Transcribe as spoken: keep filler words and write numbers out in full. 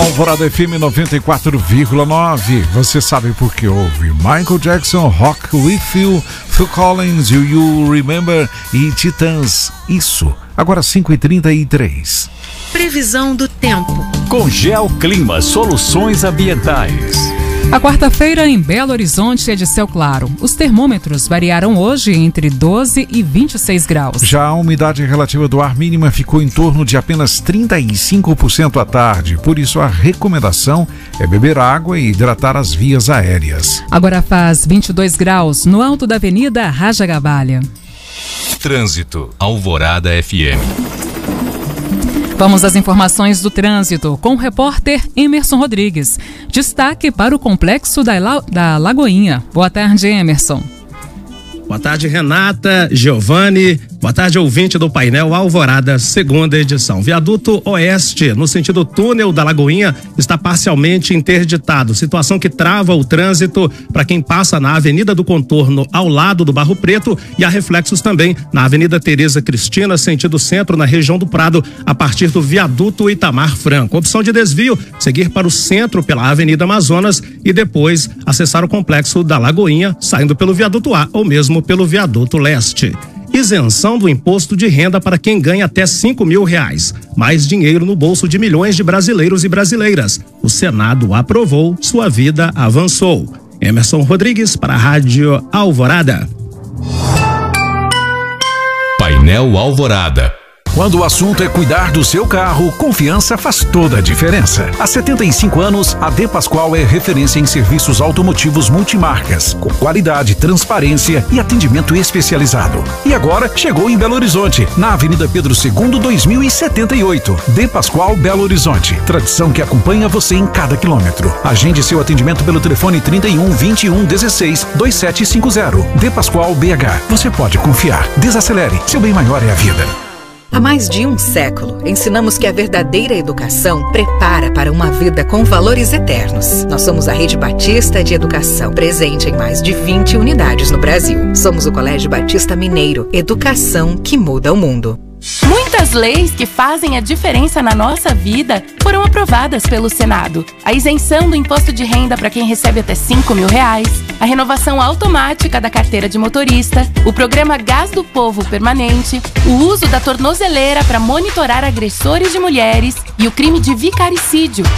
Alvorada F M noventa e quatro vírgula nove. Você sabe por que ouve Michael Jackson, Rock With You, Phil Collins, You You Remember e Titãs. Isso. Agora cinco e trinta e três. Previsão do tempo. Com Geoclima Soluções Ambientais. A quarta-feira em Belo Horizonte é de céu claro. Os termômetros variaram hoje entre doze e vinte e seis graus. Já a umidade relativa do ar mínima ficou em torno de apenas trinta e cinco por cento à tarde. Por isso, a recomendação é beber água e hidratar as vias aéreas. Agora faz vinte e dois graus no alto da Avenida Rajagabalha. Trânsito. Alvorada F M. Vamos às informações do trânsito com o repórter Emerson Rodrigues. Destaque para o complexo da, La... da Lagoinha. Boa tarde, Emerson. Boa tarde, Renata, Giovanni. Boa tarde, ouvinte do painel Alvorada, segunda edição. Viaduto Oeste, no sentido túnel da Lagoinha, está parcialmente interditado. Situação que trava o trânsito para quem passa na Avenida do Contorno ao lado do Barro Preto e há reflexos também na Avenida Tereza Cristina, sentido centro, na região do Prado, a partir do viaduto Itamar Franco. Opção de desvio, seguir para o centro pela Avenida Amazonas e depois acessar o complexo da Lagoinha, saindo pelo viaduto A ou mesmo pelo viaduto Leste. Isenção do imposto de renda para quem ganha até cinco mil reais. Mais dinheiro no bolso de milhões de brasileiros e brasileiras. O Senado aprovou, sua vida avançou. Emerson Rodrigues para a Rádio Alvorada. Painel Alvorada. Quando o assunto é cuidar do seu carro, confiança faz toda a diferença. Há setenta e cinco anos, a De Pascoal é referência em serviços automotivos multimarcas, com qualidade, transparência e atendimento especializado. E agora chegou em Belo Horizonte, na Avenida Pedro segundo, dois mil e setenta e oito. De Pascoal, Belo Horizonte. Tradição que acompanha você em cada quilômetro. Agende seu atendimento pelo telefone trinta e um, vinte e um, dezesseis, vinte e sete cinquenta. De Pascoal B H. Você pode confiar. Desacelere. Seu bem maior é a vida. Há mais de um século, ensinamos que a verdadeira educação prepara para uma vida com valores eternos. Nós somos a Rede Batista de Educação, presente em mais de vinte unidades no Brasil. Somos o Colégio Batista Mineiro, educação que muda o mundo. Muitas leis que fazem a diferença na nossa vida foram aprovadas pelo Senado. A isenção do imposto de renda para quem recebe até cinco mil reais, a renovação automática da carteira de motorista, o programa Gás do Povo permanente, o uso da tornozeleira para monitorar agressores de mulheres e o crime de vicaricídio,